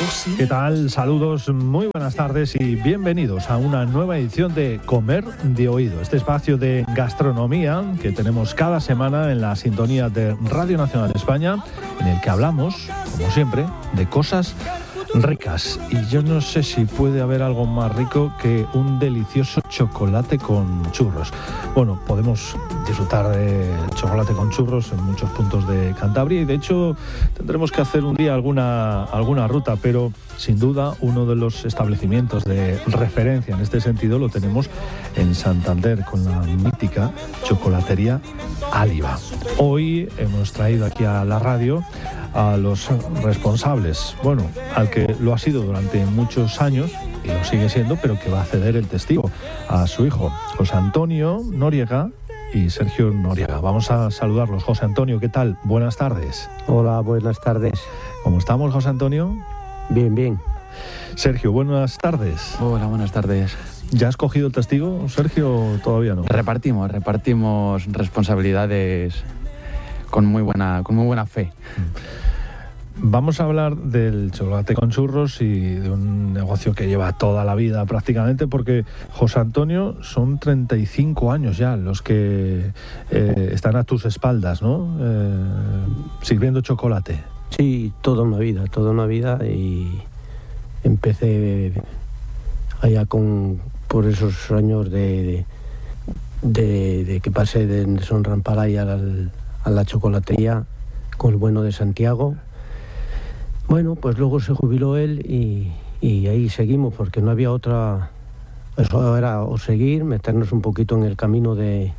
¿Qué tal? Saludos, muy buenas tardes y bienvenidos a una nueva edición de Comer de Oído, este espacio de gastronomía que tenemos cada semana en la sintonía de Radio Nacional de España, en el que hablamos, como siempre, de cosas ricas. Y yo no sé si puede haber algo más rico que un delicioso chocolate con churros. Bueno, podemos disfrutar de chocolate con churros en muchos puntos de Cantabria y de hecho tendremos que hacer un día alguna ruta, pero sin duda uno de los establecimientos de referencia en este sentido lo tenemos en Santander con la mítica chocolatería Áliba. Hoy hemos traído aquí a la radio a los responsables, bueno, al que lo ha sido durante muchos años y lo sigue siendo, pero que va a ceder el testigo a su hijo, José Antonio Noriega y Sergio Noriega. Vamos a saludarlos. José Antonio, ¿qué tal? Buenas tardes. Hola, buenas tardes. ¿Cómo estamos, José Antonio? Bien, bien. Sergio, buenas tardes. Hola, buenas tardes. ¿Ya has cogido el testigo, Sergio, o todavía no? Repartimos responsabilidades con muy buena fe. Vamos a hablar del chocolate con churros y de un negocio que lleva toda la vida prácticamente, porque José Antonio, son 35 años ya los que están a tus espaldas, ¿no? Sirviendo chocolate. Sí, toda una vida y empecé allá por esos años de que pasé de Son Ramparay a la chocolatería con el bueno de Santiago. Bueno, pues luego se jubiló él y ahí seguimos porque no había otra. Eso era o seguir, meternos un poquito en el camino de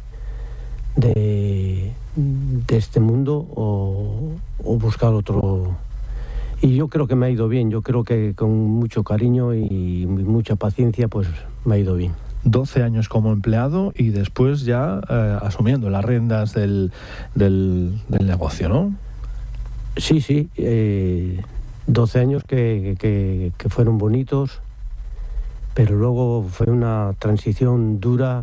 este mundo o buscar otro. Y yo creo que me ha ido bien, yo creo que con mucho cariño y mucha paciencia pues me ha ido bien. 12 años como empleado y después ya asumiendo las riendas del negocio, ¿no? Sí, 12 años que fueron bonitos, pero luego fue una transición dura,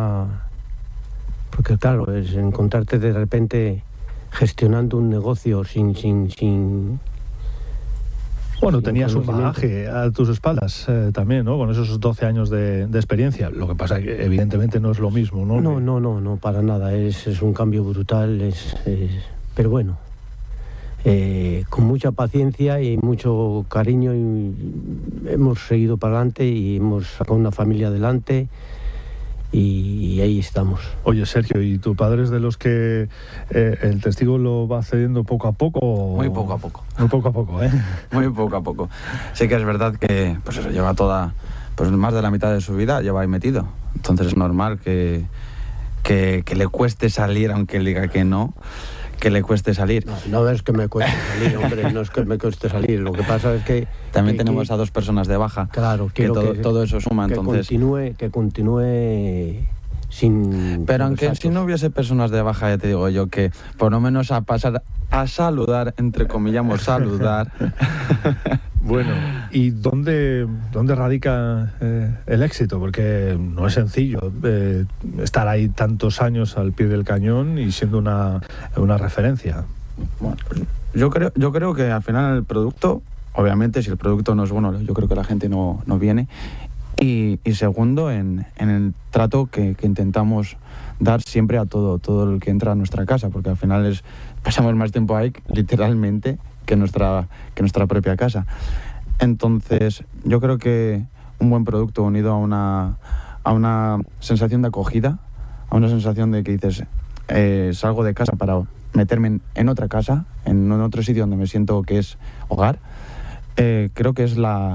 porque claro, es encontrarte de repente gestionando un negocio sin bueno, tenías un bagaje a tus espaldas también, ¿no? Con esos 12 años de experiencia. Lo que pasa es que evidentemente no es lo mismo, ¿no? No, para nada. Es un cambio brutal, pero bueno, con mucha paciencia y mucho cariño y hemos seguido para adelante y hemos sacado una familia adelante y ahí estamos. Oye, Sergio, ¿y tu padre es de los que el testigo lo va cediendo poco a poco? Muy poco a poco. Muy poco a poco, ¿eh? Muy poco a poco. Sí que es verdad que pues eso lleva más de la mitad de su vida lleva ahí metido. Entonces es normal que le cueste salir, aunque él diga que no, que le cueste salir. No es que me cueste salir, hombre, no es que me cueste salir. Lo que pasa es que también tenemos a 2 personas de baja. Claro, que todo eso suma, entonces que continúe sin. Pero aunque si no hubiese personas de baja, ya te digo yo que por lo menos a pasar a saludar, entre comillamos, saludar. Bueno, ¿y dónde radica el éxito? Porque no es sencillo estar ahí tantos años al pie del cañón y siendo una referencia. Bueno, yo creo que al final el producto, obviamente si el producto no es bueno, yo creo que la gente no viene. Y segundo, en el trato que intentamos dar siempre a todo el que entra a nuestra casa, porque al final pasamos más tiempo ahí, literalmente, que nuestra propia casa. Entonces, yo creo que un buen producto unido a una sensación de acogida, a una sensación de que dices, salgo de casa para meterme en otra casa, en otro sitio donde me siento que es hogar, creo que es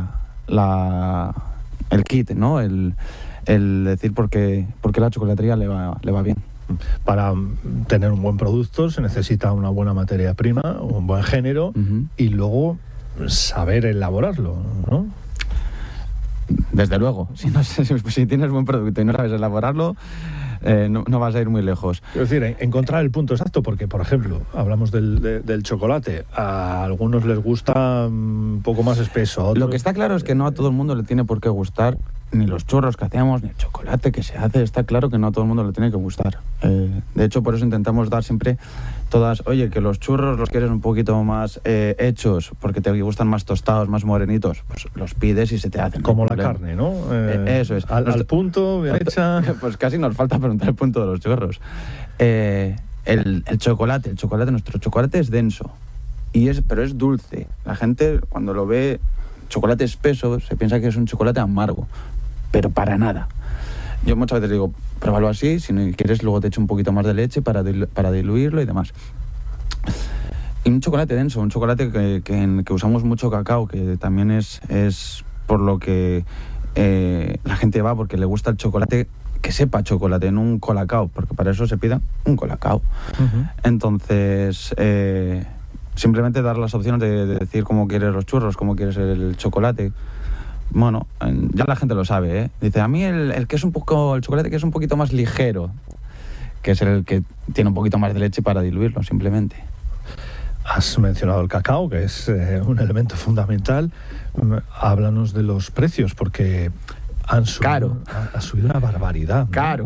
el kit, ¿no? El decir por qué la chocolatería le va bien. Para tener un buen producto se necesita una buena materia prima, un buen género, y luego saber elaborarlo, ¿no? Desde luego, si tienes buen producto y no sabes elaborarlo, no vas a ir muy lejos. Es decir, encontrar el punto exacto, porque, por ejemplo, hablamos del chocolate, a algunos les gusta un poco más espeso. Lo que está claro es que no a todo el mundo le tiene por qué gustar ni los churros que hacemos, ni el chocolate que se hace, está claro que no a todo el mundo le tiene que gustar. De hecho, por eso intentamos dar siempre todas, oye, que los churros los quieres un poquito más hechos, porque te gustan más tostados, más morenitos, pues los pides y se te hacen. Como la carne, ¿no? Eso es. Al punto, bien hecha. Pues casi nos falta preguntar el punto de los churros. El chocolate, nuestro chocolate es denso, pero es dulce. La gente cuando lo ve chocolate espeso se piensa que es un chocolate amargo, pero para nada. Yo muchas veces digo, pruébalo así, si no quieres luego te echo un poquito más de leche para diluirlo y demás. Y un chocolate denso, un chocolate que usamos mucho cacao, que también es por lo que la gente va, porque le gusta el chocolate que sepa chocolate, no un colacao, porque para eso se pida un colacao. Uh-huh. Entonces, simplemente dar las opciones de decir cómo quieres los churros, cómo quieres el chocolate. Bueno, ya la gente lo sabe, ¿eh? Dice, a mí el chocolate que es un poquito más ligero, que es el que tiene un poquito más de leche para diluirlo, simplemente. Has mencionado el cacao, que es un elemento fundamental. Háblanos de los precios, porque ha subido una barbaridad, ¿no? Caro.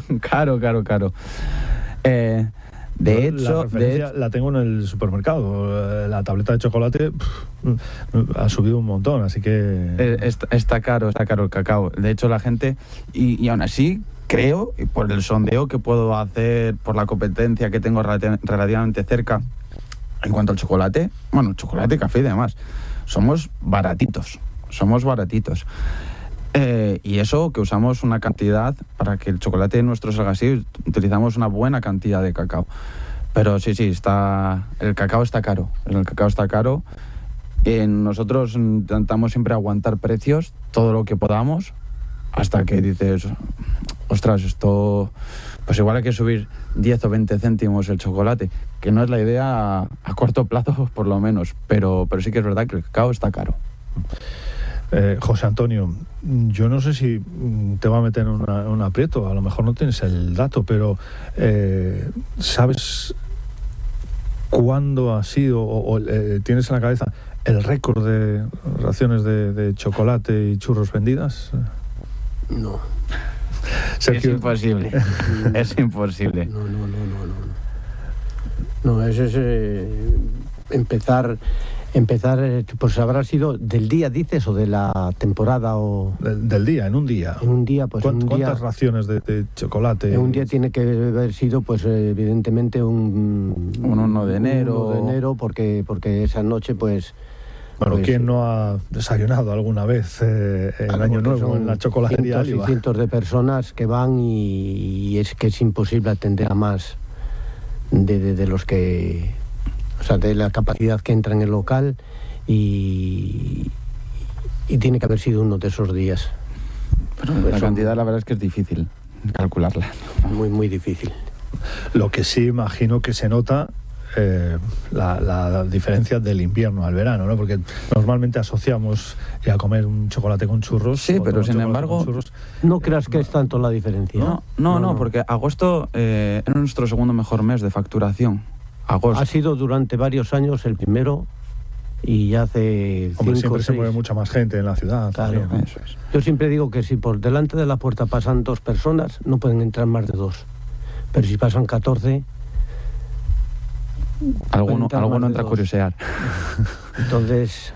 De hecho, la tengo en el supermercado. La tableta de chocolate ha subido un montón, así que... Está caro el cacao. De hecho, la gente... Y aún así, creo, y por el sondeo que puedo hacer, por la competencia que tengo relativamente cerca, en cuanto al chocolate, bueno, chocolate, café y demás, somos baratitos. Y eso que usamos una cantidad, para que el chocolate nuestro salga así, utilizamos una buena cantidad de cacao. Pero sí, el cacao está caro. Nosotros intentamos siempre aguantar precios, todo lo que podamos, hasta que dices, ostras, esto, pues igual hay que subir 10 o 20 céntimos el chocolate, que no es la idea a corto plazo, por lo menos, pero sí que es verdad que el cacao está caro. José Antonio, yo no sé si te va a meter en un aprieto, a lo mejor no tienes el dato, pero ¿sabes cuándo ha sido o tienes en la cabeza el récord de raciones de chocolate y churros vendidas? No. Sergio. Es imposible. No, eso es empezar, pues habrá sido del día, dices, o de la temporada, o... Del día, en un día. En un día, pues ¿Cuántas raciones de chocolate? En un día tiene que haber sido, pues evidentemente un 1 de enero. 1 de enero, porque esa noche, pues... Bueno, ¿quién no ha desayunado alguna vez el Año Nuevo en la chocolatería Oliva? Cientos de personas que van y es que es imposible atender a más de los que... O sea, de la capacidad que entra en el local y tiene que haber sido uno de esos días. Pero la cantidad, la verdad es que es difícil calcularla. Muy, muy difícil. Lo que sí imagino que se nota... la diferencia del invierno al verano, ¿no? Porque normalmente asociamos a comer un chocolate con churros. Sí, pero sin embargo... No creas que es tanto la diferencia. No, porque agosto es nuestro segundo mejor mes de facturación. Agosto. Ha sido durante varios años el primero y ya hace 5 o 6... siempre se mueve mucha más gente en la ciudad. Claro, también. Eso es. Yo siempre digo que si por delante de la puerta pasan 2 personas, no pueden entrar más de 2. Pero si pasan 14... Alguno entra a curiosear. Entonces...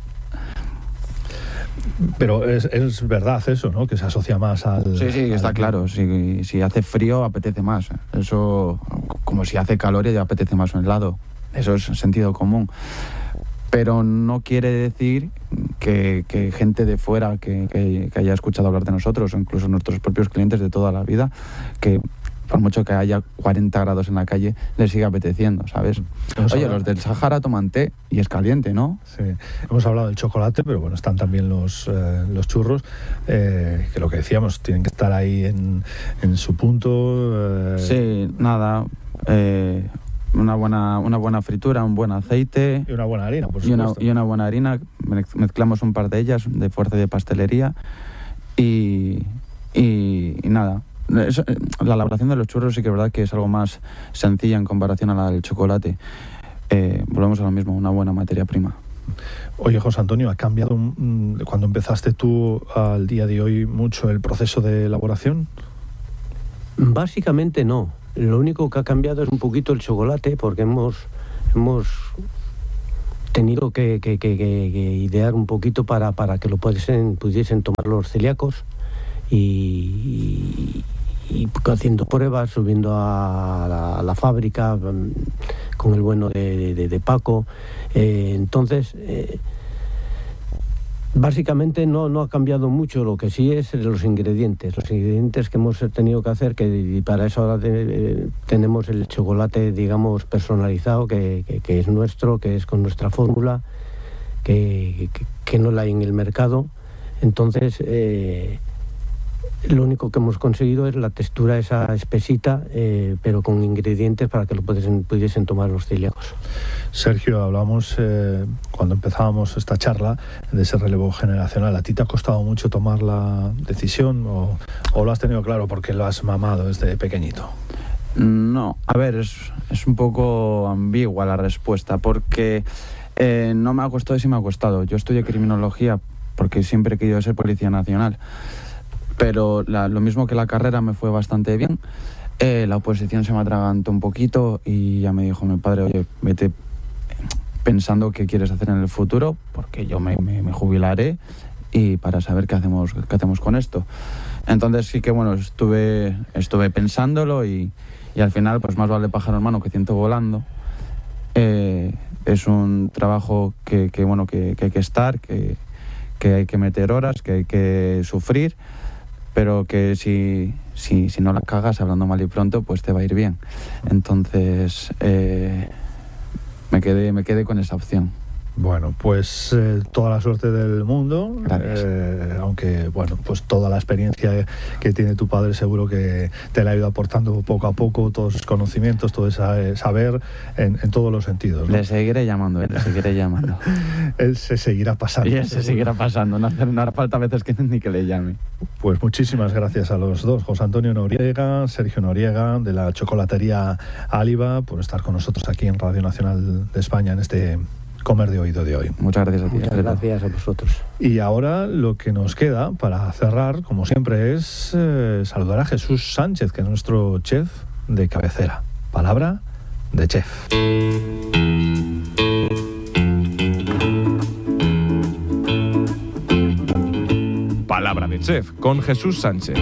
Pero es verdad eso, ¿no? Que se asocia más al... Sí, está claro. Si hace frío, apetece más. Eso, como si hace calor, ya apetece más un helado. Eso es sentido común. Pero no quiere decir que gente de fuera que haya escuchado hablar de nosotros, o incluso nuestros propios clientes de toda la vida, que... por mucho que haya 40 grados en la calle, les sigue apeteciendo, ¿sabes? Oye, los del Sahara toman té y es caliente, ¿no? Sí, hemos hablado del chocolate, pero bueno, están también los churros, que lo que decíamos, tienen que estar ahí en su punto. Sí, nada, una buena fritura, un buen aceite. Y una buena harina, por supuesto. Y una buena harina, mezclamos un par de ellas, de fuerza de pastelería, y nada. La elaboración de los churros sí que es verdad que es algo más sencilla en comparación a la del chocolate. Volvemos a lo mismo, una buena materia prima. Oye, José Antonio, ¿ha cambiado cuando empezaste tú al día de hoy mucho el proceso de elaboración? Básicamente no. Lo único que ha cambiado es un poquito el chocolate, porque hemos tenido que idear un poquito para que lo pudiesen tomar los celíacos y haciendo pruebas, subiendo a la fábrica con el bueno de Paco. Entonces, básicamente no ha cambiado mucho. Lo que sí es los ingredientes que hemos tenido que hacer, y para eso ahora tenemos el chocolate, digamos, personalizado, que es nuestro, que es con nuestra fórmula, que no la hay en el mercado. Entonces, lo único que hemos conseguido es la textura esa espesita, pero con ingredientes para que lo pudiesen tomar los celíacos. Sergio, hablamos cuando empezábamos esta charla de ese relevo generacional. ¿A ti te ha costado mucho tomar la decisión o lo has tenido claro porque lo has mamado desde pequeñito? No, a ver, es un poco ambigua la respuesta, porque no me ha costado y sí me ha costado. Yo estudié criminología porque siempre he querido ser policía nacional, pero lo mismo que la carrera me fue bastante bien. La oposición se me atragantó un poquito y ya me dijo mi padre: oye, vete pensando qué quieres hacer en el futuro, porque yo me jubilaré, y para saber qué hacemos con esto. Entonces sí que bueno, estuve pensándolo y al final pues más vale pájaro en mano que ciento volando. Es un trabajo que hay que estar, que hay que meter horas, que hay que sufrir, pero que si no la cagas, hablando mal y pronto, pues te va a ir bien. Entonces me quedé con esa opción. Bueno, pues toda la suerte del mundo. Aunque bueno, pues toda la experiencia que tiene tu padre seguro que te la ha ido aportando poco a poco, todos sus conocimientos, todo ese saber en todos los sentidos, ¿no? Le seguiré llamando. Él se seguirá pasando. Y él se seguirá pasando, no hará falta a veces que ni que le llame. Pues muchísimas gracias a los dos, José Antonio Noriega, Sergio Noriega, de la chocolatería Áliba, por estar con nosotros aquí en Radio Nacional de España en este Comer de Oído de hoy. Muchas gracias a ti. Muchas gracias a vosotros. Y ahora lo que nos queda para cerrar, como siempre, es saludar a Jesús Sánchez, que es nuestro chef de cabecera. Palabra de chef. Palabra de chef con Jesús Sánchez.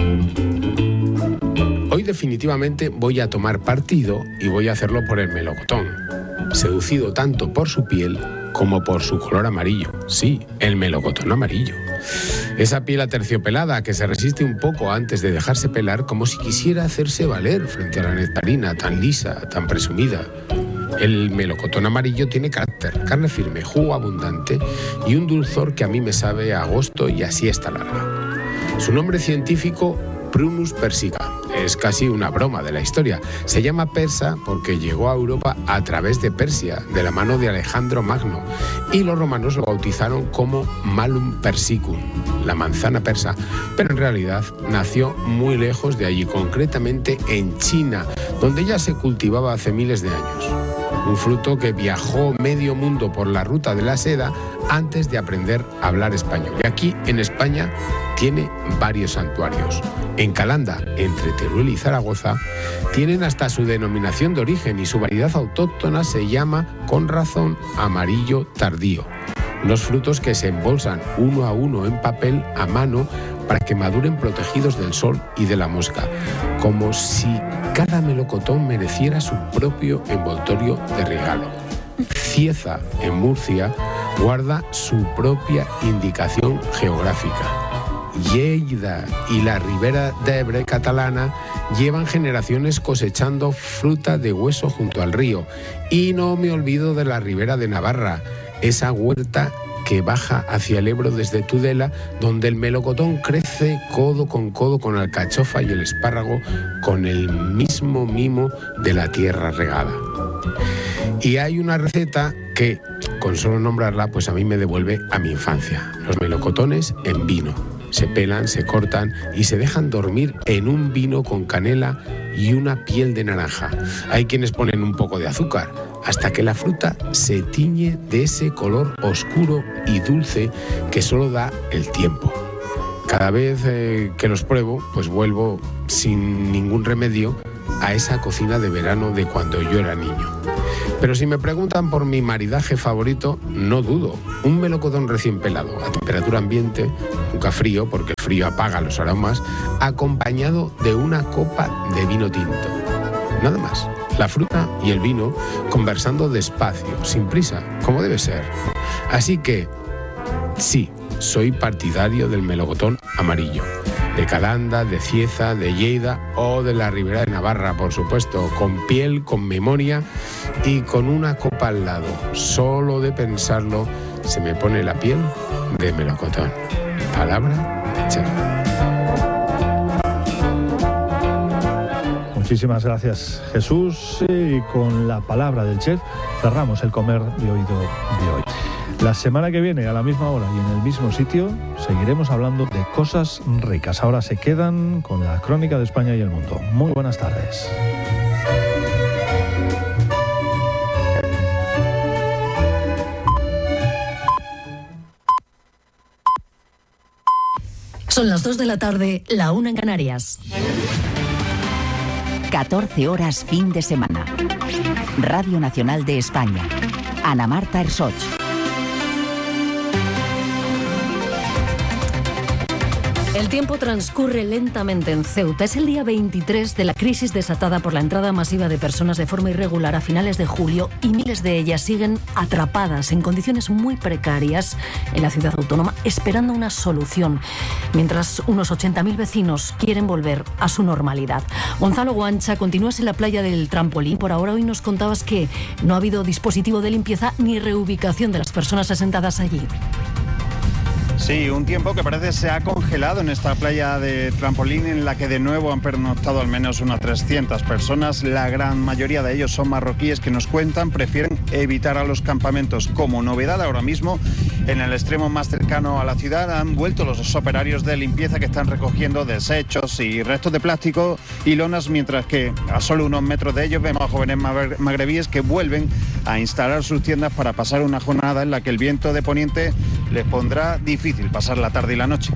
Hoy definitivamente voy a tomar partido y voy a hacerlo por el melocotón, seducido tanto por su piel como por su color amarillo. Sí, el melocotón amarillo. Esa piel aterciopelada que se resiste un poco antes de dejarse pelar, como si quisiera hacerse valer frente a la nectarina tan lisa, tan presumida. El melocotón amarillo tiene carácter, carne firme, jugo abundante y un dulzor que a mí me sabe a agosto y a siesta larga. Su nombre científico, Prunus persica. Es casi una broma de la historia. Se llama persa porque llegó a Europa a través de Persia, de la mano de Alejandro Magno, y los romanos lo bautizaron como Malum persicum, la manzana persa, pero en realidad nació muy lejos de allí, concretamente en China, donde ya se cultivaba hace miles de años. Un fruto que viajó medio mundo por la ruta de la seda antes de aprender a hablar español. Y aquí, en España, tiene varios santuarios. En Calanda, entre Teruel y Zaragoza, tienen hasta su denominación de origen y su variedad autóctona se llama, con razón, amarillo tardío. Unos frutos que se embolsan uno a uno en papel a mano para que maduren protegidos del sol y de la mosca, como si cada melocotón mereciera su propio envoltorio de regalo. Cieza, en Murcia, guarda su propia indicación geográfica. Lleida y la Ribera d'Ebre catalana llevan generaciones cosechando fruta de hueso junto al río. Y no me olvido de la Ribera de Navarra, esa huerta que baja hacia el Ebro desde Tudela, donde el melocotón crece codo con la alcachofa y el espárrago, con el mismo mimo de la tierra regada. Y hay una receta que, con solo nombrarla, pues a mí me devuelve a mi infancia. Los melocotones en vino. Se pelan, se cortan y se dejan dormir en un vino con canela y una piel de naranja. Hay quienes ponen un poco de azúcar. hasta que la fruta se tiñe de ese color oscuro y dulce que solo da el tiempo. Cada vez que los pruebo, pues vuelvo sin ningún remedio a esa cocina de verano de cuando yo era niño. Pero si me preguntan por mi maridaje favorito, no dudo. Un melocotón recién pelado, a temperatura ambiente, nunca frío, porque el frío apaga los aromas, acompañado de una copa de vino tinto. Nada más. La fruta y el vino conversando despacio, sin prisa, como debe ser. Así que, sí, soy partidario del melocotón amarillo. De Calanda, de Cieza, de Lleida o de la Ribera de Navarra, por supuesto, con piel, con memoria y con una copa al lado. Solo de pensarlo se me pone la piel de melocotón. Palabra de chef. Muchísimas gracias, Jesús. Y con la palabra del chef cerramos el comer de oído de hoy. La semana que viene, a la misma hora y en el mismo sitio, seguiremos hablando de cosas ricas. Ahora se quedan con la crónica de España y el mundo. Muy buenas tardes. Son las 2 de la tarde, la 1 en Canarias. 14 horas fin de semana. Radio Nacional de España. Ana Marta Ersoch. El tiempo transcurre lentamente en Ceuta. Es el día 23 de la crisis desatada por la entrada masiva de personas de forma irregular a finales de julio y miles de ellas siguen atrapadas en condiciones muy precarias en la ciudad autónoma esperando una solución, mientras unos 80.000 vecinos quieren volver a su normalidad. Gonzalo Guancha, continúas en la playa del Trampolín. Por ahora hoy nos contabas que no ha habido dispositivo de limpieza ni reubicación de las personas asentadas allí. Sí, un tiempo que parece se ha congelado en esta playa de Trampolín, en la que de nuevo han pernoctado al menos unas 300 personas. La gran mayoría de ellos son marroquíes que nos cuentan prefieren evitar a los campamentos. Como novedad ahora mismo, en el extremo más cercano a la ciudad han vuelto los operarios de limpieza que están recogiendo desechos y restos de plástico y lonas, mientras que a solo unos metros de ellos vemos a jóvenes magrebíes que vuelven a instalar sus tiendas para pasar una jornada en la que el viento de poniente les pondrá difícil pasar la tarde y la noche.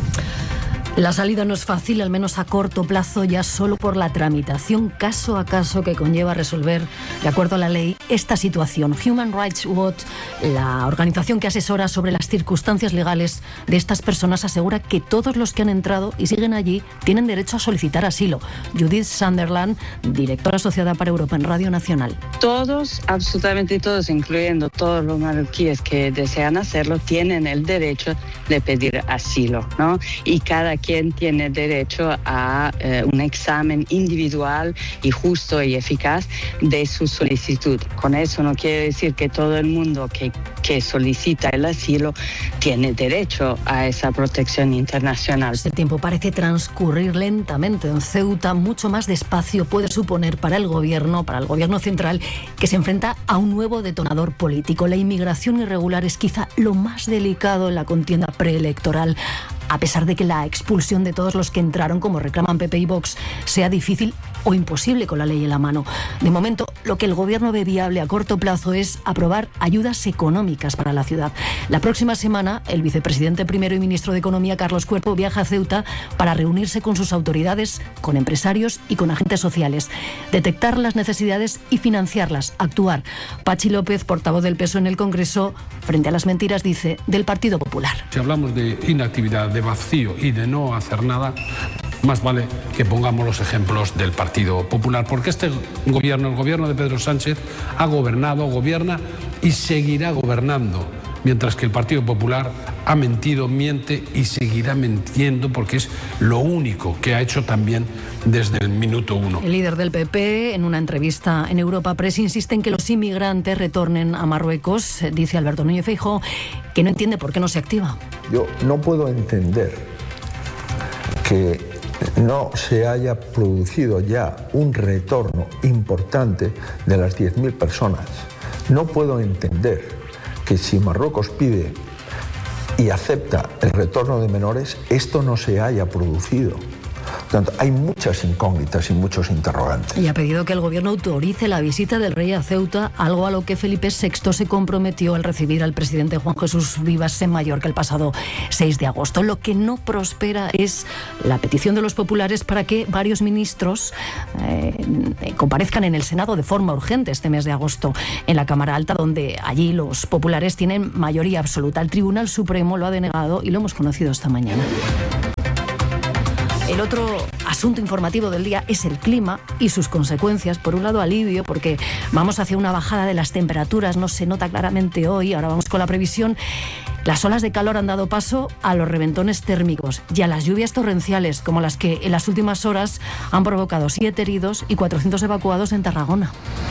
La salida no es fácil, al menos a corto plazo, ya solo por la tramitación caso a caso que conlleva resolver, de acuerdo a la ley, esta situación. Human Rights Watch, la organización que asesora sobre las circunstancias legales de estas personas, asegura que todos los que han entrado y siguen allí tienen derecho a solicitar asilo. Judith Sunderland, directora asociada para Europa en Radio Nacional. Todos, absolutamente todos, incluyendo todos los marroquíes que desean hacerlo, tienen el derecho de pedir asilo, ¿no? Y cada quien tiene derecho a un examen individual y justo y eficaz de su solicitud. Con eso no quiere decir que todo el mundo que solicita el asilo tiene derecho a esa protección internacional. El tiempo parece transcurrir lentamente en Ceuta. Mucho más despacio puede suponer para el gobierno central, que se enfrenta a un nuevo detonador político. La inmigración irregular es quizá lo más delicado en la contienda preelectoral. A pesar de que la expulsión de todos los que entraron, como reclaman PP y Vox, sea difícil o imposible con la ley en la mano. De momento, lo que el gobierno ve viable a corto plazo es aprobar ayudas económicas para la ciudad. La próxima semana, el vicepresidente primero y ministro de Economía, Carlos Cuerpo, viaja a Ceuta para reunirse con sus autoridades, con empresarios y con agentes sociales. Detectar las necesidades y financiarlas, actuar. Pachi López, portavoz del PSOE en el Congreso, frente a las mentiras, dice, del Partido Popular. Si hablamos de inactividad, de vacío y de no hacer nada, más vale que pongamos los ejemplos del Partido Popular, porque este gobierno, el gobierno de Pedro Sánchez, ha gobernado, gobierna y seguirá gobernando, mientras que el Partido Popular ha mentido, miente y seguirá mintiendo, porque es lo único que ha hecho también desde el minuto uno. El líder del PP, en una entrevista en Europa Press, insiste en que los inmigrantes retornen a Marruecos. Dice Alberto Núñez Feijóo que no entiende por qué no se activa. Yo no puedo entender que no se haya producido ya un retorno importante de las 10.000 personas. No puedo entender que si Marruecos pide y acepta el retorno de menores, esto no se haya producido. Por tanto, hay muchas incógnitas y muchos interrogantes. Y ha pedido que el gobierno autorice la visita del rey a Ceuta, algo a lo que Felipe VI se comprometió al recibir al presidente Juan Jesús Vivas en Mallorca el pasado 6 de agosto. Lo que no prospera es la petición de los populares para que varios ministros comparezcan en el Senado de forma urgente este mes de agosto en la Cámara Alta, donde allí los populares tienen mayoría absoluta. El Tribunal Supremo lo ha denegado y lo hemos conocido esta mañana. El otro asunto informativo del día es el clima y sus consecuencias. Por un lado, alivio, porque vamos hacia una bajada de las temperaturas, no se nota claramente hoy. Ahora vamos con la previsión. Las olas de calor han dado paso a los reventones térmicos y a las lluvias torrenciales, como las que en las últimas horas han provocado 7 heridos y 400 evacuados en Tarragona.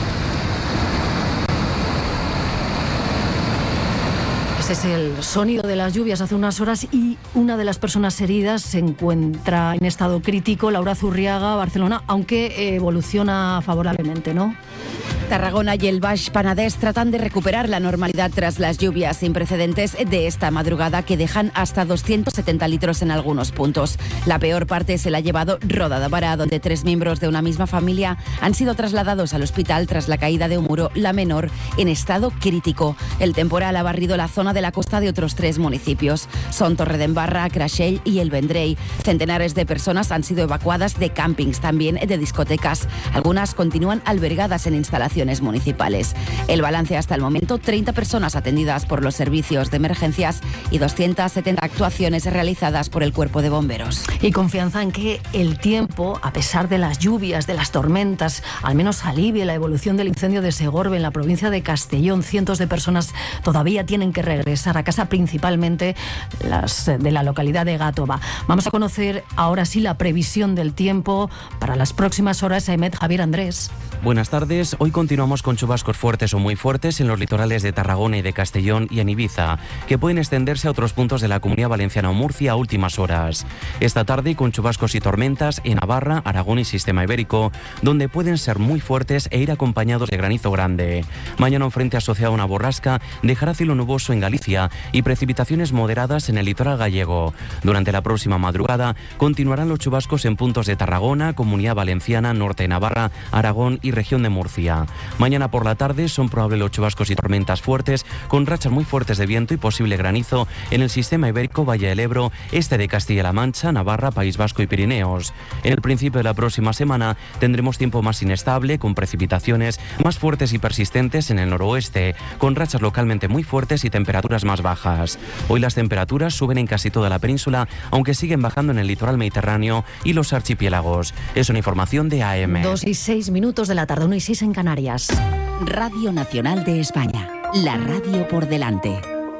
Ese es el sonido de las lluvias hace unas horas y una de las personas heridas se encuentra en estado crítico, Laura Zurriaga, Barcelona, aunque evoluciona favorablemente, ¿no? Tarragona y el Baix Penedès tratan de recuperar la normalidad tras las lluvias sin precedentes de esta madrugada que dejan hasta 270 litros en algunos puntos. La peor parte se la ha llevado Roda de Bará, donde 3 miembros de una misma familia han sido trasladados al hospital tras la caída de un muro, la menor en estado crítico. El temporal ha barrido la zona de la costa de otros 3 municipios. Son Torredembarra, Creixell y El Vendrell. Centenares de personas han sido evacuadas de campings, también de discotecas. Algunas continúan albergadas en instalaciones municipales. El balance hasta el momento: 30 personas atendidas por los servicios de emergencias y 270 actuaciones realizadas por el Cuerpo de Bomberos. Y confianza en que el tiempo, a pesar de las lluvias, de las tormentas, al menos alivie la evolución del incendio de Segorbe en la provincia de Castellón. Cientos de personas todavía tienen que regresar a casa, principalmente las de la localidad de Gàtova. Vamos a conocer ahora sí la previsión del tiempo para las próximas horas. Ahmed, Javier, Andrés. Buenas tardes. Hoy continuamos con chubascos fuertes o muy fuertes en los litorales de Tarragona y de Castellón y en Ibiza, que pueden extenderse a otros puntos de la Comunidad Valenciana o Murcia a últimas horas. Esta tarde con chubascos y tormentas en Navarra, Aragón y Sistema Ibérico, donde pueden ser muy fuertes e ir acompañados de granizo grande. Mañana un frente asociado a una borrasca dejará cielo nuboso en Galicia y precipitaciones moderadas en el litoral gallego. Durante la próxima madrugada continuarán los chubascos en puntos de Tarragona, Comunidad Valenciana, Norte de Navarra, Aragón y región de Murcia. Mañana por la tarde son probables los chubascos y tormentas fuertes, con rachas muy fuertes de viento y posible granizo en el Sistema Ibérico, Valle del Ebro, este de Castilla-La Mancha, Navarra, País Vasco y Pirineos. En el principio de la próxima semana tendremos tiempo más inestable, con precipitaciones más fuertes y persistentes en el noroeste, con rachas localmente muy fuertes y temperaturas más bajas. Hoy las temperaturas suben en casi toda la península, aunque siguen bajando en el litoral mediterráneo y los archipiélagos. Es una información de AM. 2:06 de la tarde, 1:06 en Canarias. Radio Nacional de España, la radio por delante.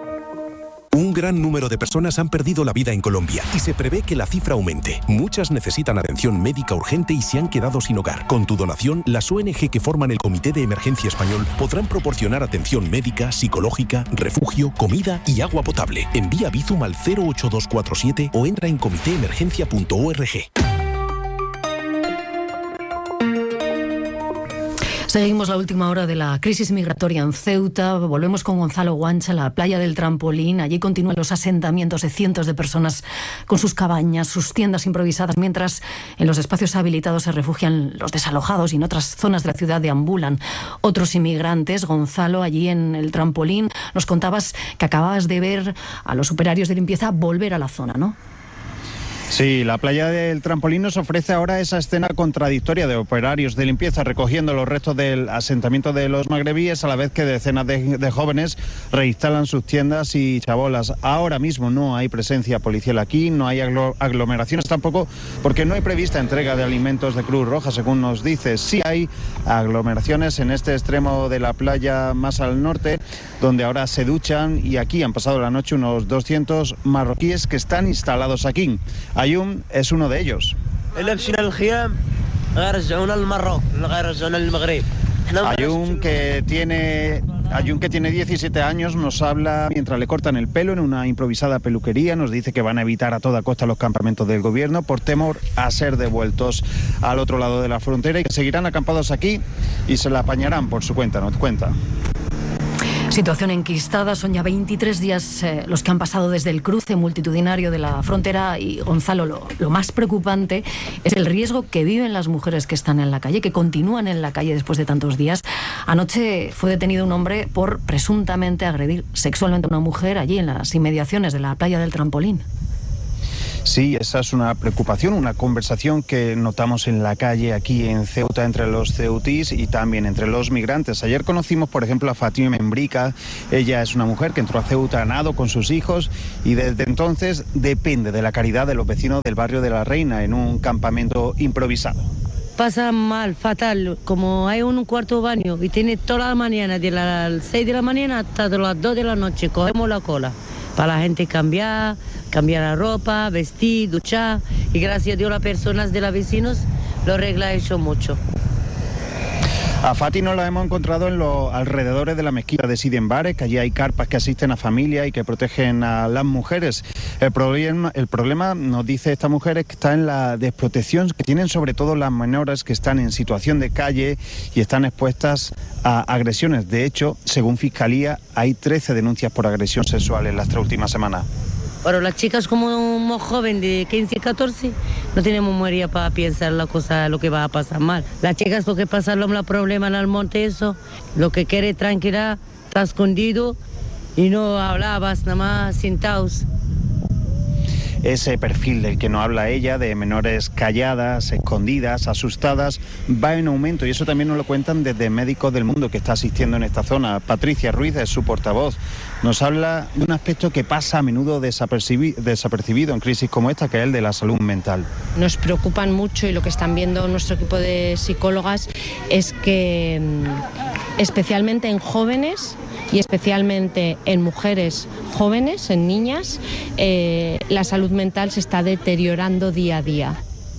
Un gran número de personas han perdido la vida en Colombia y se prevé que la cifra aumente. Muchas necesitan atención médica urgente y se han quedado sin hogar. Con tu donación, las ONG que forman el Comité de Emergencia Español podrán proporcionar atención médica, psicológica, refugio, comida y agua potable. Envía Bizum al 08247 o entra en comitéemergencia.org. Seguimos la última hora de la crisis migratoria en Ceuta. Volvemos con Gonzalo Guancha, la playa del Trampolín. Allí continúan los asentamientos de cientos de personas con sus cabañas, sus tiendas improvisadas, mientras en los espacios habilitados se refugian los desalojados y en otras zonas de la ciudad deambulan otros inmigrantes. Gonzalo, allí en el Trampolín, nos contabas que acababas de ver a los operarios de limpieza volver a la zona, ¿no? Sí, la playa del Trampolín nos ofrece ahora esa escena contradictoria de operarios de limpieza recogiendo los restos del asentamiento de los magrebíes, a la vez que decenas de jóvenes reinstalan sus tiendas y chabolas. Ahora mismo no hay presencia policial aquí, no hay aglomeraciones tampoco, porque no hay prevista entrega de alimentos de Cruz Roja, según nos dice. Sí hay aglomeraciones en este extremo de la playa más al norte, donde ahora se duchan, y aquí han pasado la noche unos 200 marroquíes que están instalados aquí. Ayum es uno de ellos. Ayum, que tiene 17 años, nos habla mientras le cortan el pelo en una improvisada peluquería. Nos dice que van a evitar a toda costa los campamentos del gobierno por temor a ser devueltos al otro lado de la frontera y que seguirán acampados aquí y se la apañarán por su cuenta, nos cuenta. Situación enquistada, son ya 23 días los que han pasado desde el cruce multitudinario de la frontera y, Gonzalo, lo más preocupante es el riesgo que viven las mujeres que están en la calle, que continúan en la calle después de tantos días. Anoche fue detenido un hombre por presuntamente agredir sexualmente a una mujer allí en las inmediaciones de la playa del Trampolín. Sí, esa es una preocupación, una conversación que notamos en la calle aquí en Ceuta entre los ceutís y también entre los migrantes. Ayer conocimos, por ejemplo, a Fátima Membrica. Ella es una mujer que entró a Ceuta a nado con sus hijos y desde entonces depende de la caridad de los vecinos del barrio de La Reina en un campamento improvisado. Pasa mal, fatal, como hay un cuarto baño y tiene toda la mañana, de las 6 de la mañana hasta las 2 de la noche, cogemos la cola para la gente cambiar la ropa, vestir, duchar, y gracias a Dios las personas de los vecinos lo arregla eso mucho. A Fati nos la hemos encontrado en los alrededores de la mezquita de Sidi Mbarek, que allí hay carpas que asisten a familias y que protegen a las mujeres. El problema, nos dice esta mujer, es que está en la desprotección que tienen sobre todo las menores que están en situación de calle y están expuestas a agresiones. De hecho, según Fiscalía, hay 13 denuncias por agresión sexual en las 3 últimas semanas. Pero las chicas como joven de 15 y 14 no tenemos memoria para pensar lo que va a pasar mal. Las chicas lo que pasa los problemas en el monte, eso, lo que quiere tranquilidad, está escondido y no hablabas, nada más sentados. Ese perfil del que nos habla ella, de menores calladas, escondidas, asustadas, va en aumento y eso también nos lo cuentan desde Médicos del Mundo que está asistiendo en esta zona. Patricia Ruiz es su portavoz. Nos habla de un aspecto que pasa a menudo desapercibido en crisis como esta, que es el de la salud mental. Nos preocupan mucho y lo que están viendo nuestro equipo de psicólogas es que especialmente en jóvenes y especialmente en mujeres jóvenes, en niñas, la salud mental se está deteriorando día a día.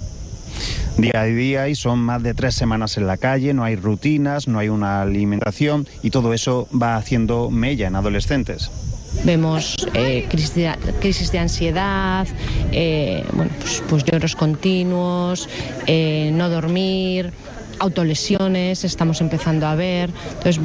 Día a día, y son más de 3 semanas en la calle, no hay rutinas, no hay una alimentación y todo eso va haciendo mella en adolescentes. Vemos crisis de ansiedad, pues lloros continuos, no dormir, autolesiones, estamos empezando a ver. Entonces,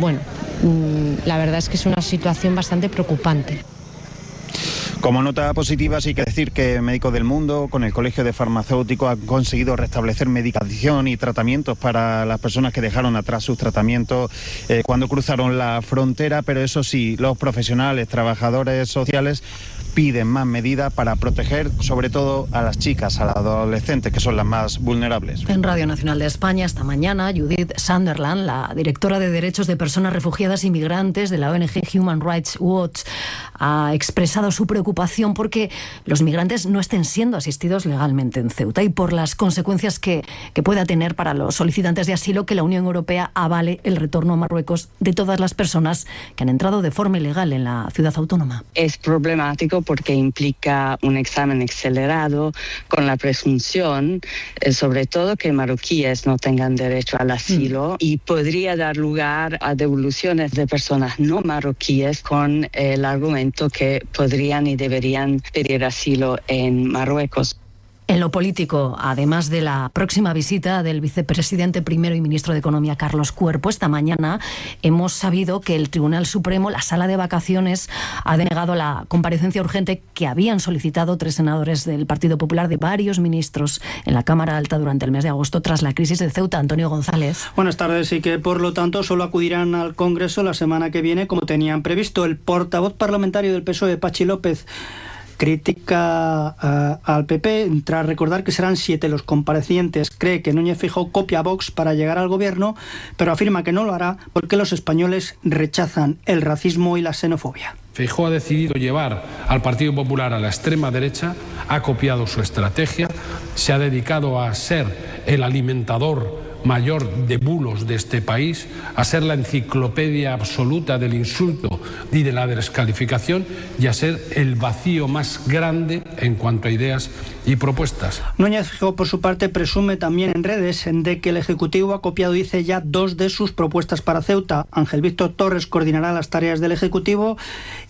la verdad es que es una situación bastante preocupante. Como nota positiva, sí que decir que Médicos del Mundo, con el Colegio de Farmacéuticos, han conseguido restablecer medicación y tratamientos para las personas que dejaron atrás sus tratamientos cuando cruzaron la frontera, pero eso sí, los profesionales, trabajadores sociales, piden más medidas para proteger sobre todo a las chicas, a las adolescentes, que son las más vulnerables. En Radio Nacional de España esta mañana, Judith Sunderland, la directora de Derechos de Personas Refugiadas y Migrantes de la ONG Human Rights Watch, ha expresado su preocupación porque los migrantes no estén siendo asistidos legalmente en Ceuta y por las consecuencias que pueda tener para los solicitantes de asilo que la Unión Europea avale el retorno a Marruecos de todas las personas que han entrado de forma ilegal en la ciudad autónoma. Es problemático porque implica un examen acelerado con la presunción, sobre todo que marroquíes no tengan derecho al asilo y podría dar lugar a devoluciones de personas no marroquíes con el argumento que podrían y deberían pedir asilo en Marruecos. En lo político, además de la próxima visita del vicepresidente primero y ministro de Economía, Carlos Cuerpo, esta mañana hemos sabido que el Tribunal Supremo, la sala de vacaciones, ha denegado la comparecencia urgente que habían solicitado 3 senadores del Partido Popular de varios ministros en la Cámara Alta durante el mes de agosto tras la crisis de Ceuta. Antonio González. Buenas tardes, y que por lo tanto solo acudirán al Congreso la semana que viene como tenían previsto. El portavoz parlamentario del PSOE, Pachi López, critica al PP tras recordar que serán 7 los comparecientes. Cree que Núñez Feijóo copia a Vox para llegar al gobierno, pero afirma que no lo hará porque los españoles rechazan el racismo y la xenofobia. Feijóo ha decidido llevar al Partido Popular a la extrema derecha, ha copiado su estrategia, se ha dedicado a ser el alimentador mayor de bulos de este país, a ser la enciclopedia absoluta del insulto y de la descalificación y a ser el vacío más grande en cuanto a ideas y propuestas. Núñez Feijóo, por su parte, presume también en redes de que el Ejecutivo ha copiado, dice, ya 2 de sus propuestas para Ceuta. Ángel Víctor Torres coordinará las tareas del Ejecutivo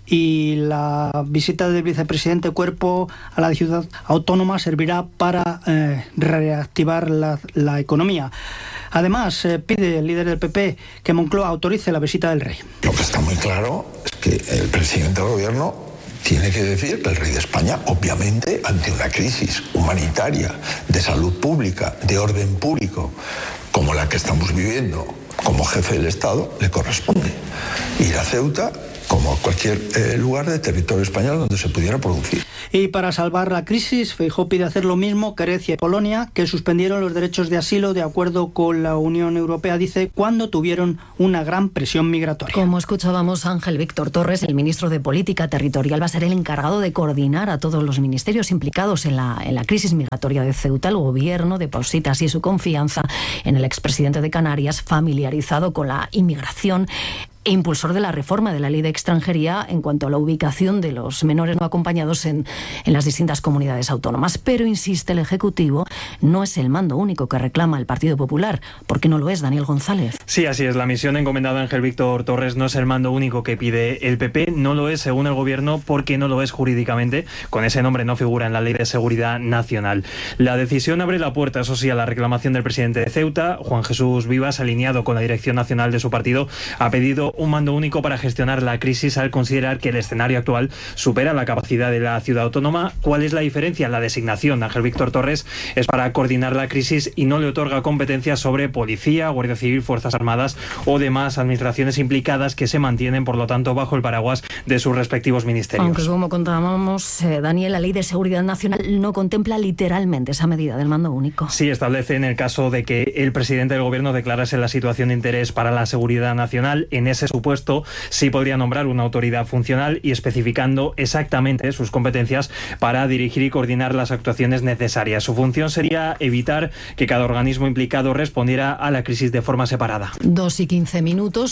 y la visita del vicepresidente Cuerpo a la ciudad autónoma servirá para reactivar la economía. Además, pide el líder del PP que Moncloa autorice la visita del rey. Lo que está muy claro es que el presidente del gobierno tiene que decir que el rey de España, obviamente, ante una crisis humanitaria, de salud pública, de orden público, como la que estamos viviendo, como jefe del Estado, le corresponde ir a Ceuta como a cualquier lugar de territorio español donde se pudiera producir. Y para salvar la crisis, Feijóo pide hacer lo mismo que Grecia y Polonia, que suspendieron los derechos de asilo de acuerdo con la Unión Europea, dice, cuando tuvieron una gran presión migratoria. Como escuchábamos, Ángel Víctor Torres, el ministro de Política Territorial, va a ser el encargado de coordinar a todos los ministerios implicados en la crisis migratoria de Ceuta. El gobierno deposita así su confianza en el expresidente de Canarias, familiarizado con la inmigración e impulsor de la reforma de la ley de extranjería en cuanto a la ubicación de los menores no acompañados en las distintas comunidades autónomas. Pero, insiste el Ejecutivo, no es el mando único que reclama el Partido Popular. ¿Por qué no lo es, Daniel González? Sí, así es. La misión encomendada a Ángel Víctor Torres no es el mando único que pide el PP. No lo es, según el Gobierno, porque no lo es jurídicamente. Con ese nombre no figura en la Ley de Seguridad Nacional. La decisión abre la puerta, eso sí, a la reclamación del presidente de Ceuta. Juan Jesús Vivas, alineado con la dirección nacional de su partido, ha pedido un mando único para gestionar la crisis al considerar que el escenario actual supera la capacidad de la ciudad autónoma. ¿Cuál es la diferencia? La designación de Ángel Víctor Torres es para coordinar la crisis y no le otorga competencias sobre policía, Guardia Civil, Fuerzas Armadas o demás administraciones implicadas que se mantienen, por lo tanto, bajo el paraguas de sus respectivos ministerios. Aunque, como contábamos, Daniel, la Ley de Seguridad Nacional no contempla literalmente esa medida del mando único. Sí, establece en el caso de que el presidente del Gobierno declarase la situación de interés para la seguridad nacional. En ese supuesto sí podría nombrar una autoridad funcional y especificando exactamente sus competencias para dirigir y coordinar las actuaciones necesarias. Su función sería evitar que cada organismo implicado respondiera a la crisis de forma separada. 2:15,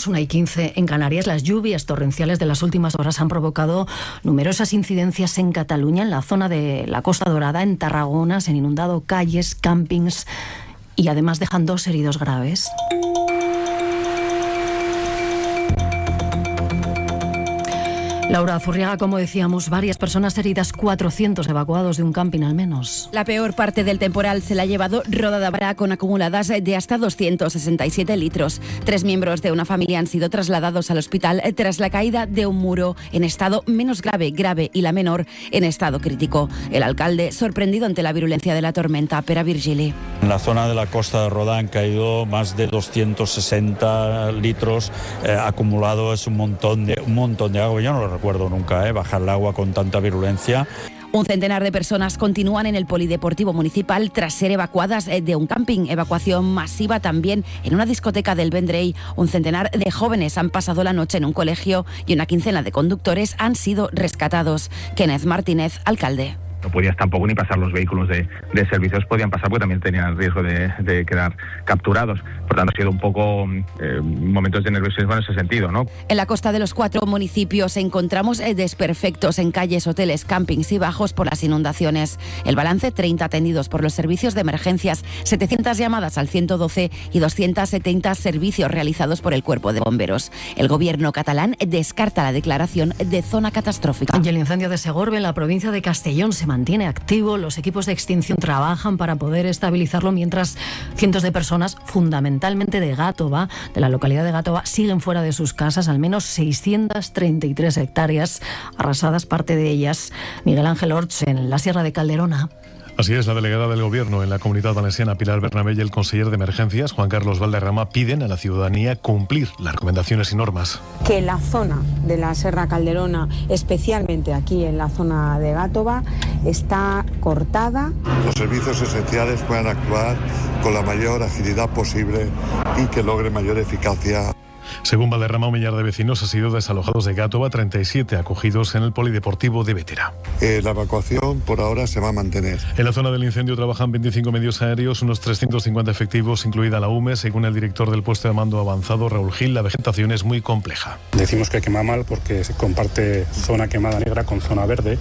1:15 en Canarias. Las lluvias torrenciales de las últimas horas han provocado numerosas incidencias en Cataluña, en la zona de la Costa Dorada, en Tarragona. Se han inundado calles, campings y además dejan 2 heridos graves. Laura Zurriaga, como decíamos, varias personas heridas, 400 evacuados de un camping al menos. La peor parte del temporal se la ha llevado Roda de Bará, con acumuladas de hasta 267 litros. 3 miembros de una familia han sido trasladados al hospital tras la caída de un muro en estado menos grave, y la menor en estado crítico. El alcalde, sorprendido ante la virulencia de la tormenta. Pere Virgili. En la zona de la Costa de Roda han caído más de 260 litros acumulado. Es un montón de agua. Yo no lo recuerdo nunca, bajar el agua con tanta virulencia. Un centenar de personas continúan en el polideportivo municipal tras ser evacuadas de un camping. Evacuación masiva también en una discoteca del Vendrell. Un centenar de jóvenes han pasado la noche en un colegio y una quincena de conductores han sido rescatados. Kenneth Martínez, alcalde. No podías tampoco ni pasar los vehículos de servicios, podían pasar porque también tenían el riesgo de quedar capturados. Por tanto, ha sido un poco momentos de nerviosismo en ese sentido, ¿no? En la costa de los 4 municipios encontramos desperfectos en calles, hoteles, campings y bajos por las inundaciones. El balance: 30 atendidos por los servicios de emergencias, 700 llamadas al 112 y 270 servicios realizados por el Cuerpo de Bomberos. El gobierno catalán descarta la declaración de zona catastrófica. Y el incendio de Segorbe, en la provincia de Castellón, se mantiene activo. Los equipos de extinción trabajan para poder estabilizarlo, mientras cientos de personas, fundamentalmente de Gátova, de la localidad de Gátova, siguen fuera de sus casas. Al menos 633 hectáreas arrasadas, parte de ellas Miguel Ángel Orts, en la Sierra de Calderona. Así es, la delegada del Gobierno en la Comunidad Valenciana, Pilar Bernabé, y el conseller de Emergencias, Juan Carlos Valderrama, piden a la ciudadanía cumplir las recomendaciones y normas. Que la zona de la Sierra Calderona, especialmente aquí en la zona de Gátova, está cortada. Los servicios esenciales puedan actuar con la mayor agilidad posible y que logre mayor eficacia. Según Valderrama, un millar de vecinos han sido desalojados de Gátova, 37 acogidos en el polideportivo de Bétera. La evacuación por ahora se va a mantener. En la zona del incendio trabajan 25 medios aéreos, unos 350 efectivos, incluida la UME. Según el director del puesto de mando avanzado, Raúl Gil, la vegetación es muy compleja. Decimos que quema mal porque se comparte zona quemada negra con zona verde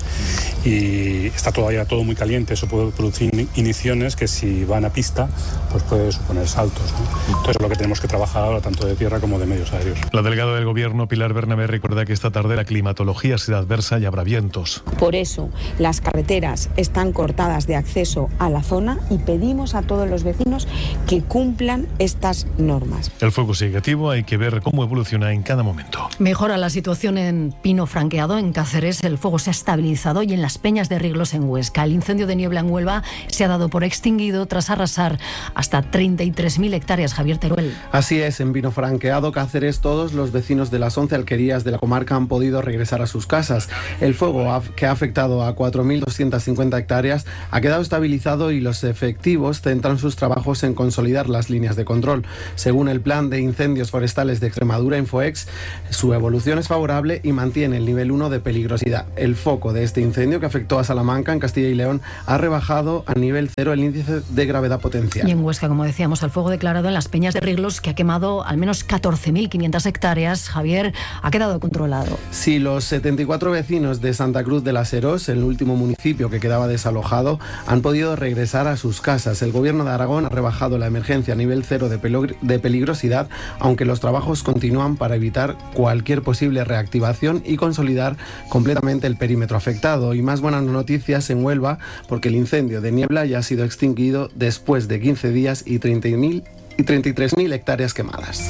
y está todavía todo muy caliente. Eso puede producir igniciones que, si van a pista, pues puede suponer saltos, ¿no? Entonces, lo que tenemos que trabajar ahora, tanto de tierra como de medio medios aéreos. La delegada del Gobierno, Pilar Bernabé, recuerda que esta tarde la climatología será adversa y habrá vientos. Por eso, las carreteras están cortadas de acceso a la zona y pedimos a todos los vecinos que cumplan estas normas. El fuego sigue activo, hay que ver cómo evoluciona en cada momento. Mejora la situación en Pino Franqueado, en Cáceres. El fuego se ha estabilizado y en las Peñas de Riglos, en Huesca. El incendio de niebla en Huelva se ha dado por extinguido tras arrasar hasta 33.000 hectáreas. Javier Teruel. Así es, en Pino Franqueado, Cáceres, todos los vecinos de las 11 alquerías de la comarca han podido regresar a sus casas. El fuego, que ha afectado a 4.250 hectáreas, ha quedado estabilizado y los efectivos centran sus trabajos en consolidar las líneas de control. Según el Plan de Incendios Forestales de Extremadura, Infoex, su evolución es favorable y mantiene el nivel 1 de peligrosidad. El foco de este incendio, que afectó a Salamanca, en Castilla y León, ha rebajado a nivel 0 el índice de gravedad potencial. Y en Huesca, como decíamos, el fuego declarado en las Peñas de Riglos, que ha quemado al menos 14.500 hectáreas, Javier, ha quedado controlado. Sí, los 74 vecinos de Santa Cruz de las Herós, el último municipio que quedaba desalojado, han podido regresar a sus casas. El Gobierno de Aragón ha rebajado la emergencia a nivel 0 de peligrosidad, aunque los trabajos continúan para evitar cualquier posible reactivación y consolidar completamente el perímetro afectado. Y más buenas noticias en Huelva, porque el incendio de niebla ya ha sido extinguido después de 15 días y 33.000 hectáreas quemadas.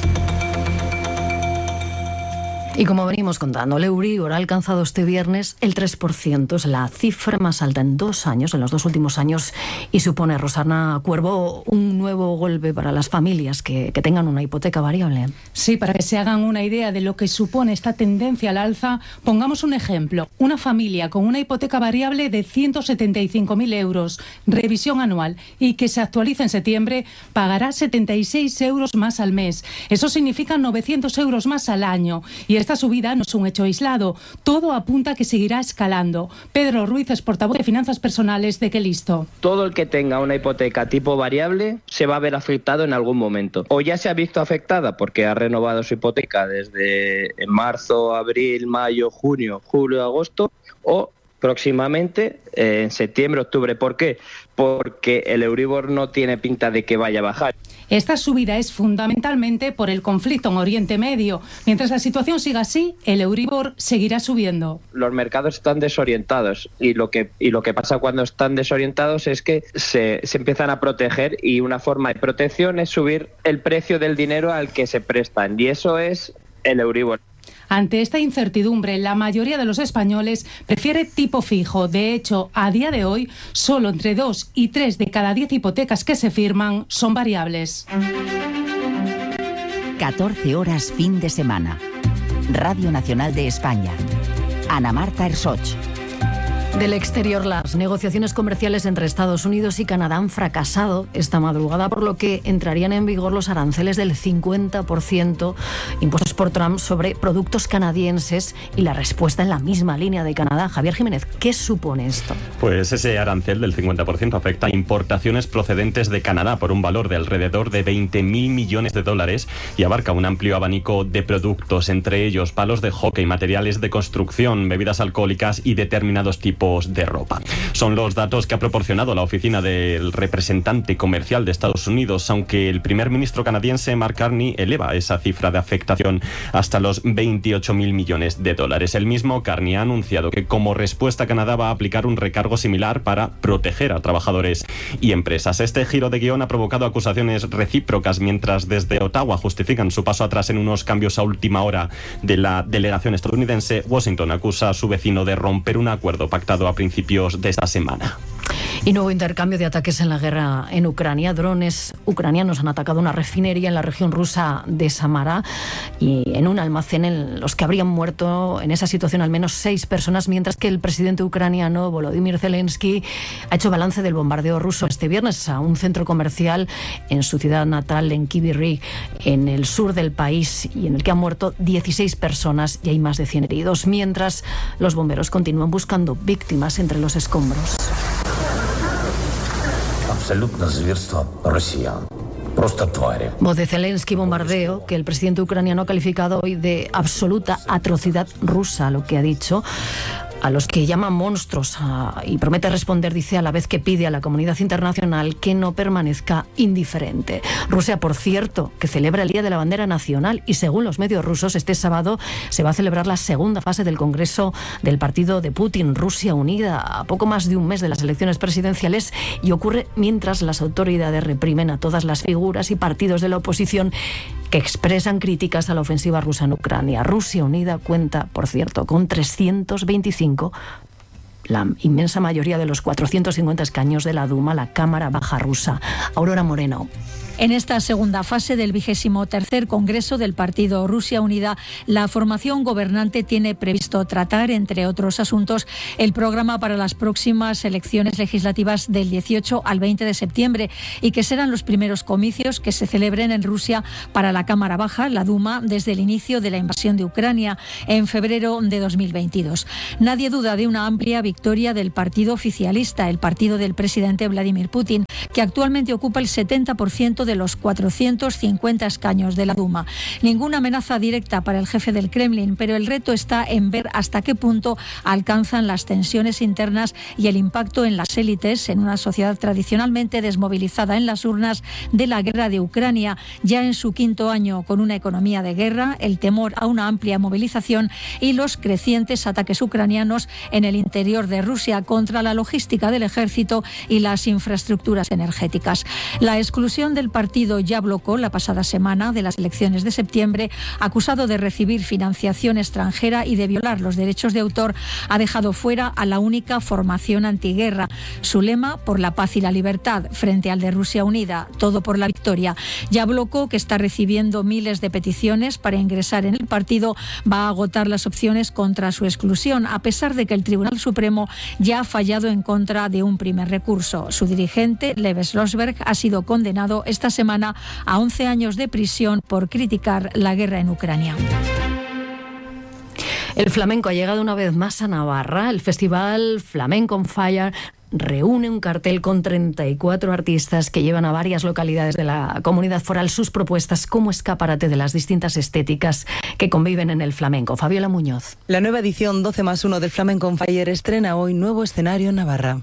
Y como venimos contando, el Euribor ha alcanzado este viernes el 3%, es la cifra más alta en 2 años, en los 2 últimos años, y supone, Rosana Cuervo, un nuevo golpe para las familias que tengan una hipoteca variable. Sí, para que se hagan una idea de lo que supone esta tendencia al alza, pongamos un ejemplo. Una familia con una hipoteca variable de 175.000 euros, revisión anual, y que se actualiza en septiembre, pagará 76 euros más al mes. Eso significa 900 euros más al año, y esta subida no es un hecho aislado. Todo apunta a que seguirá escalando. Pedro Ruiz es portavoz de Finanzas Personales de Qué Listo. Todo el que tenga una hipoteca tipo variable se va a ver afectado en algún momento. O ya se ha visto afectada porque ha renovado su hipoteca desde marzo, abril, mayo, junio, julio, agosto, o próximamente en septiembre, octubre. ¿Por qué? Porque el Euribor no tiene pinta de que vaya a bajar. Esta subida es fundamentalmente por el conflicto en Oriente Medio. Mientras la situación siga así, el Euribor seguirá subiendo. Los mercados están desorientados y lo que pasa cuando están desorientados es que se empiezan a proteger, y una forma de protección es subir el precio del dinero al que se prestan, y eso es el Euribor. Ante esta incertidumbre, la mayoría de los españoles prefiere tipo fijo. De hecho, a día de hoy, solo entre 2 y 3 de cada 10 hipotecas que se firman son variables. 14 horas fin de semana. Radio Nacional de España. Ana Marta Ersoch. Del exterior, las negociaciones comerciales entre Estados Unidos y Canadá han fracasado esta madrugada, por lo que entrarían en vigor los aranceles del 50% impuestos por Trump sobre productos canadienses, y la respuesta en la misma línea de Canadá. Javier Jiménez, ¿qué supone esto? Pues ese arancel del 50% afecta a importaciones procedentes de Canadá por un valor de alrededor de 20.000 millones de dólares y abarca un amplio abanico de productos, entre ellos palos de hockey, materiales de construcción, bebidas alcohólicas y determinados tipos de ropa. Son los datos que ha proporcionado la oficina del representante comercial de Estados Unidos, aunque el primer ministro canadiense Mark Carney eleva esa cifra de afectación hasta los 28.000 millones de dólares. El mismo Carney ha anunciado que como respuesta Canadá va a aplicar un recargo similar para proteger a trabajadores y empresas. Este giro de guión ha provocado acusaciones recíprocas, mientras desde Ottawa justifican su paso atrás en unos cambios a última hora de la delegación estadounidense. Washington acusa a su vecino de romper un acuerdo pactado a principios de esta semana. Y nuevo intercambio de ataques en la guerra en Ucrania. Drones ucranianos han atacado una refinería en la región rusa de Samara y en un almacén en los que habrían muerto en esa situación al menos 6 personas, mientras que el presidente ucraniano Volodymyr Zelensky ha hecho balance del bombardeo ruso este viernes a un centro comercial en su ciudad natal, en Kryvyi Rih, en el sur del país, y en el que han muerto 16 personas y hay más de 100 heridos, mientras los bomberos continúan buscando víctimas entre los escombros. Voz de Zelensky, bombardeo que el presidente ucraniano ha calificado hoy de absoluta atrocidad rusa, lo que ha dicho. a los que llama monstruos y promete responder, dice, a la vez que pide a la comunidad internacional que no permanezca indiferente. Rusia, por cierto, que celebra el Día de la Bandera Nacional y, según los medios rusos, este sábado se va a celebrar la segunda fase del Congreso del partido de Putin, Rusia Unida, a poco más de un mes de las elecciones presidenciales, y ocurre mientras las autoridades reprimen a todas las figuras y partidos de la oposición que expresan críticas a la ofensiva rusa en Ucrania. Rusia Unida cuenta, por cierto, con 325, la inmensa mayoría de los 450 escaños de la Duma, la Cámara Baja rusa. Aurora Moreno. En esta segunda fase del 23º Congreso del Partido Rusia Unida, la formación gobernante tiene previsto tratar, entre otros asuntos, el programa para las próximas elecciones legislativas del 18 al 20 de septiembre y que serán los primeros comicios que se celebren en Rusia para la Cámara Baja, la Duma, desde el inicio de la invasión de Ucrania en febrero de 2022. Nadie duda de una amplia victoria del partido oficialista, el partido del presidente Vladimir Putin, que actualmente ocupa el 70% de los 450 escaños de la Duma. Ninguna amenaza directa para el jefe del Kremlin, pero el reto está en ver hasta qué punto alcanzan las tensiones internas y el impacto en las élites en una sociedad tradicionalmente desmovilizada en las urnas de la guerra de Ucrania, ya en su quinto año, con una economía de guerra, el temor a una amplia movilización y los crecientes ataques ucranianos en el interior de Rusia contra la logística del ejército y las infraestructuras energéticas. La exclusión del partido Yabloko la pasada semana de las elecciones de septiembre, acusado de recibir financiación extranjera y de violar los derechos de autor, ha dejado fuera a la única formación antiguerra. Su lema, por la paz y la libertad, frente al de Rusia Unida, todo por la victoria. Yabloko, que está recibiendo miles de peticiones para ingresar en el partido, va a agotar las opciones contra su exclusión, a pesar de que el Tribunal Supremo ya ha fallado en contra de un primer recurso. Su dirigente, Lev Slosberg, ha sido condenado esta semana a 11 años de prisión por criticar la guerra en Ucrania. El flamenco ha llegado una vez más a Navarra. El festival Flamenco on Fire reúne un cartel con 34 artistas que llevan a varias localidades de la comunidad foral sus propuestas como escaparate de las distintas estéticas que conviven en el flamenco. Fabiola Muñoz. La nueva edición 12+1 del Flamenco on Fire estrena hoy nuevo escenario en Navarra.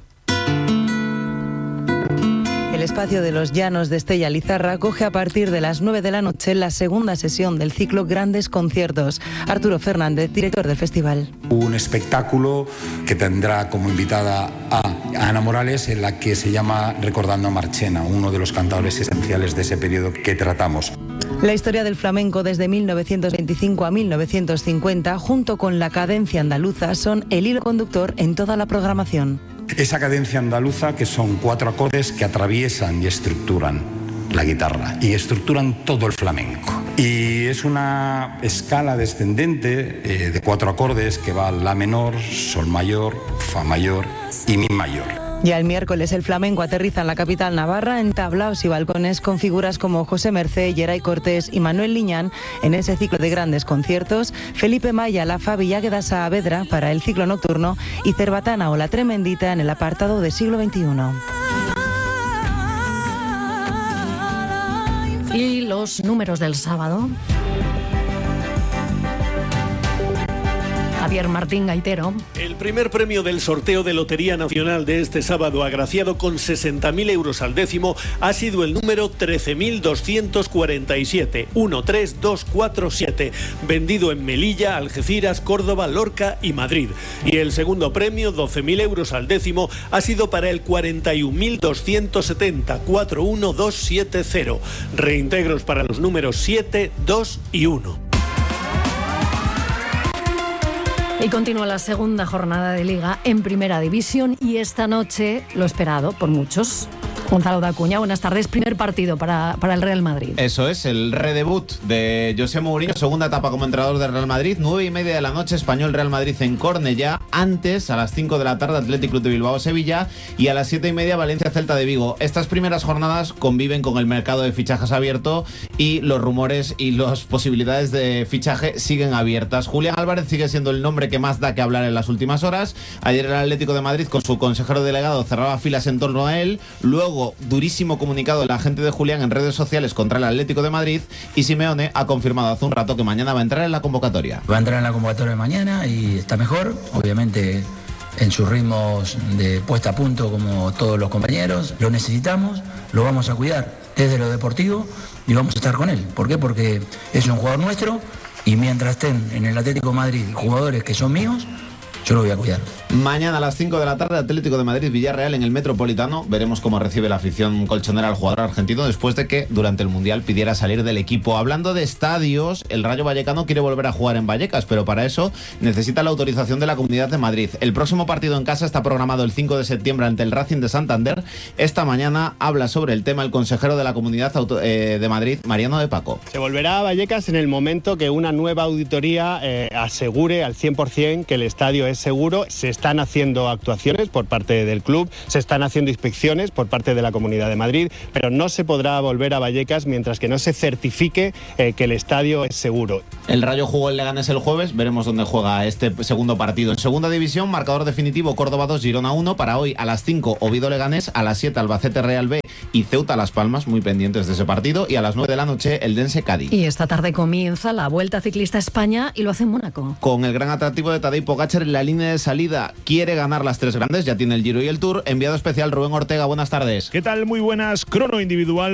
El espacio de los Llanos de Estella Lizarra acoge a partir de las 9 de la noche la segunda sesión del ciclo Grandes Conciertos. Arturo Fernández, director del festival. Un espectáculo que tendrá como invitada a Ana Morales, en la que se llama Recordando a Marchena, uno de los cantadores esenciales de ese periodo que tratamos. La historia del flamenco desde 1925 a 1950, junto con la cadencia andaluza, son el hilo conductor en toda la programación. Esa cadencia andaluza, que son 4 acordes que atraviesan y estructuran la guitarra y estructuran todo el flamenco. Y es una escala descendente de 4 acordes que va La menor, Sol mayor, Fa mayor y Mi mayor. Ya el miércoles el flamenco aterriza en la capital navarra en tablaos y balcones con figuras como José Mercé, Geray Cortés y Manuel Liñán en ese ciclo de grandes conciertos, Felipe Maya, la Fabi Águeda Saavedra para el ciclo nocturno y Cerbatana o La Tremendita en el apartado de siglo XXI. Y los números del sábado. Javier Martín Gaitero. El primer premio del sorteo de Lotería Nacional de este sábado, agraciado con 60.000 euros al décimo, ha sido el número 13.247, 13247, vendido en Melilla, Algeciras, Córdoba, Lorca y Madrid. Y el segundo premio, 12.000 euros al décimo, ha sido para el 41.270, 41270. Reintegros para los números 7, 2 y 1. Y continúa la segunda jornada de Liga en Primera División y esta noche, lo esperado por muchos, Gonzalo Dacuña, buenas tardes. Primer partido para el Real Madrid. Eso es, el redebut de José Mourinho, segunda etapa como entrenador del Real Madrid, 9:30 de la noche, Español Real Madrid en Cornellá. Antes, a las 5 de la tarde, Athletic Club de Bilbao Sevilla, y a las 7:30 Valencia Celta de Vigo. Estas primeras jornadas conviven con el mercado de fichajes abierto y los rumores y las posibilidades de fichaje siguen abiertas. Julián Álvarez sigue siendo el nombre que más da que hablar en las últimas horas. Ayer el Atlético de Madrid, con su consejero delegado, cerraba filas en torno a él. Luego luego, durísimo comunicado de la gente de Julián en redes sociales contra el Atlético de Madrid, y Simeone ha confirmado hace un rato que mañana va a entrar en la convocatoria. Va a entrar en la convocatoria de mañana y está mejor, obviamente en sus ritmos de puesta a punto como todos los compañeros. Lo necesitamos, lo vamos a cuidar desde lo deportivo y vamos a estar con él. ¿Por qué? Porque es un jugador nuestro y mientras estén en el Atlético de Madrid jugadores que son míos, yo lo voy a cuidar. Mañana a las 5 de la tarde, Atlético de Madrid-Villarreal en el Metropolitano. Veremos cómo recibe la afición colchonera al jugador argentino después de que durante el Mundial pidiera salir del equipo. Hablando de estadios, el Rayo Vallecano quiere volver a jugar en Vallecas, pero para eso necesita la autorización de la Comunidad de Madrid. El próximo partido en casa está programado el 5 de septiembre ante el Racing de Santander. Esta mañana habla sobre el tema el consejero de la Comunidad de Madrid, Mariano de Paco. Se volverá a Vallecas en el momento que una nueva auditoría asegure al 100% que el estadio es seguro. Se están haciendo actuaciones por parte del club, se están haciendo inspecciones por parte de la Comunidad de Madrid, pero no se podrá volver a Vallecas mientras que no se certifique que el estadio es seguro. El Rayo jugó el Leganés el jueves, veremos dónde juega este segundo partido. En segunda división, marcador definitivo: Córdoba 2, Girona 1. Para hoy a las 5, Oviedo Leganés, a las 7, Albacete Real B y Ceuta Las Palmas, muy pendientes de ese partido, y a las 9 de la noche, el Dense Cádiz. Y esta tarde comienza la Vuelta Ciclista a España y lo hace en Mónaco. Con el gran atractivo de Tadej Pogačar en la línea de salida. Quiere ganar las tres grandes, ya tiene el Giro y el Tour. Enviado especial Rubén Ortega, buenas tardes. ¿Qué tal? Muy buenas. Crono individual